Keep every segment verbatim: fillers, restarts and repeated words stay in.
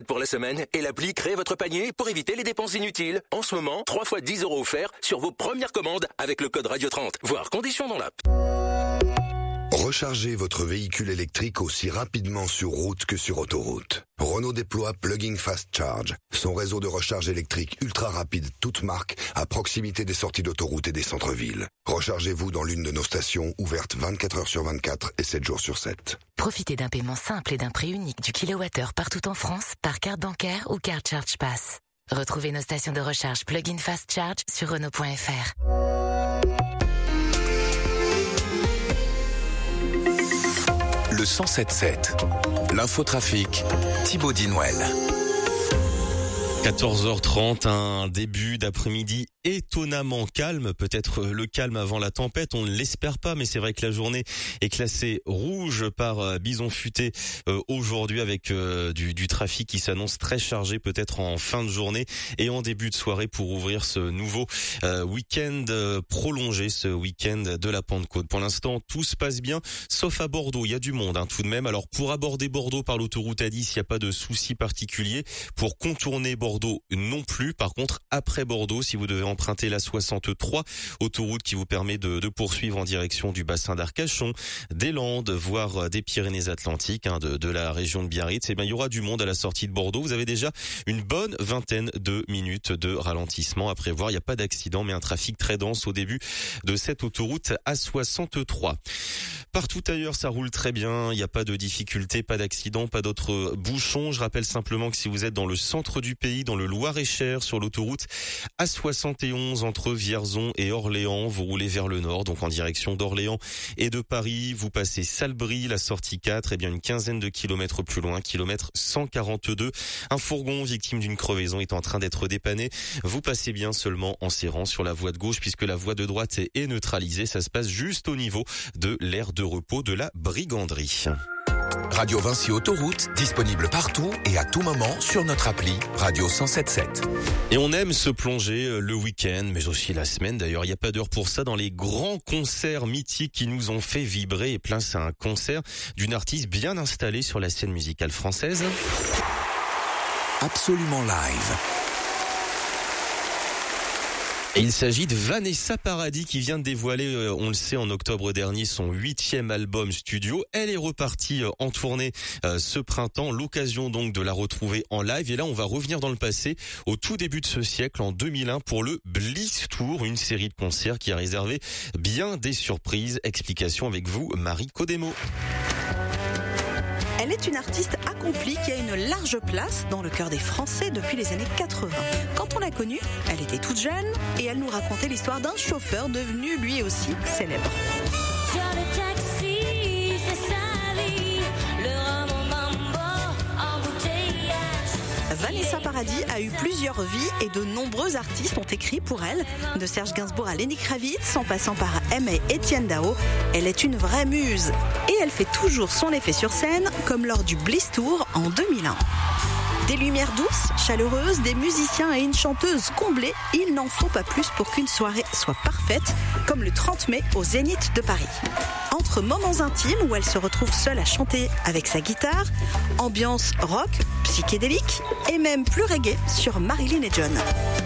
pour la semaine et l'appli crée votre panier pour éviter les dépenses inutiles. En ce moment, trois fois dix euros offerts sur vos premières commandes avec le code Radio trente. Voir conditions dans l'app. Rechargez votre véhicule électrique aussi rapidement sur route que sur autoroute. Renault déploie Plug-in Fast Charge, son réseau de recharge électrique ultra rapide toute marque à proximité des sorties d'autoroute et des centres-villes. Rechargez-vous dans l'une de nos stations ouvertes vingt-quatre heures sur vingt-quatre et sept jours sur sept. Profitez d'un paiement simple et d'un prix unique du kilowattheure partout en France par carte bancaire ou carte Charge Pass. Retrouvez nos stations de recharge Plug-in Fast Charge sur Renault point F R. Le cent sept sept. L'infotrafic, Thibaut Dinouel. quatorze heures trente, un début d'après-midi étonnamment calme, peut-être le calme avant la tempête, on ne l'espère pas, mais c'est vrai que la journée est classée rouge par Bison Futé euh, aujourd'hui avec euh, du, du trafic qui s'annonce très chargé peut-être en fin de journée et en début de soirée pour ouvrir ce nouveau euh, week-end euh, prolongé, ce week-end de la Pentecôte. Pour l'instant, tout se passe bien, sauf à Bordeaux, il y a du monde hein, tout de même. Alors pour aborder Bordeaux par l'autoroute A dix, il n'y a pas de souci particulier. Pour contourner Bordeaux non plus. Par contre, après Bordeaux, si vous devez emprunter la soixante-trois, autoroute qui vous permet de, de poursuivre en direction du bassin d'Arcachon, des Landes, voire des Pyrénées-Atlantiques, hein, de, de la région de Biarritz, et bien il y aura du monde à la sortie de Bordeaux. Vous avez déjà une bonne vingtaine de minutes de ralentissement à prévoir. Il n'y a pas d'accident, mais un trafic très dense au début de cette autoroute A soixante-trois. Partout ailleurs, ça roule très bien. Il n'y a pas de difficultés, pas d'accident, pas d'autres bouchons. Je rappelle simplement que si vous êtes dans le centre du pays, dans le Loir-et-Cher, sur l'autoroute A soixante et onze entre Vierzon et Orléans, vous roulez vers le nord, donc en direction d'Orléans et de Paris. Vous passez Salbris, la sortie quatre, et bien une quinzaine de kilomètres plus loin, kilomètre cent quarante-deux. Un fourgon victime d'une crevaison est en train d'être dépanné. Vous passez bien seulement en serrant sur la voie de gauche puisque la voie de droite est neutralisée. Ça se passe juste au niveau de l'aire de repos de la Briganderie. Radio Vinci Autoroute, disponible partout et à tout moment sur notre appli Radio cent sept sept. Et on aime se plonger le week-end, mais aussi la semaine. D'ailleurs, il n'y a pas d'heure pour ça dans les grands concerts mythiques qui nous ont fait vibrer. Et plein, c'est un concert d'une artiste bien installée sur la scène musicale française. Absolument live. Et il s'agit de Vanessa Paradis qui vient de dévoiler, euh, on le sait, en octobre dernier, son huitième album studio. Elle est repartie euh, en tournée euh, ce printemps, l'occasion donc de la retrouver en live. Et là, on va revenir dans le passé, au tout début de ce siècle, en deux mille un, pour le Bliss Tour, une série de concerts qui a réservé bien des surprises. Explication avec vous, Marie Codemo. Elle est une artiste accomplie qui a une large place dans le cœur des Français depuis les années quatre-vingts. Quand on l'a connue, elle était toute jeune et elle nous racontait l'histoire d'un chauffeur devenu lui aussi célèbre. Sur le taxi, c'est sa vie, le rhum au mambo, embouteillage. Vanessa Paradis a eu plusieurs vies et de nombreux artistes ont écrit pour elle. De Serge Gainsbourg à Lenny Kravitz, en passant par M et Étienne Dao, elle est une vraie muse. Et elle fait toujours son effet sur scène, comme lors du Bliss Tour en deux mille un. Des lumières douces, chaleureuses, des musiciens et une chanteuse comblée, il n'en faut pas plus pour qu'une soirée soit parfaite, comme le trente mai au Zénith de Paris. Entre moments intimes où elle se retrouve seule à chanter avec sa guitare, ambiance rock, psychédélique et même plus reggae sur Marilyn et John.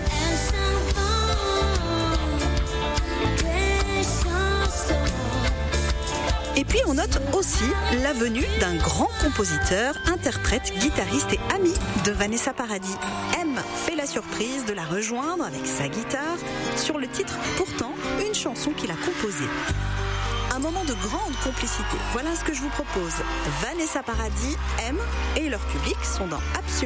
Et puis on note aussi la venue d'un grand compositeur, interprète, guitariste et ami de Vanessa Paradis. M fait la surprise de la rejoindre avec sa guitare sur le titre Pourtant, une chanson qu'il a composée. Un moment de grande complicité. Voilà ce que je vous propose. Vanessa Paradis, M et leur public sont dans Absolument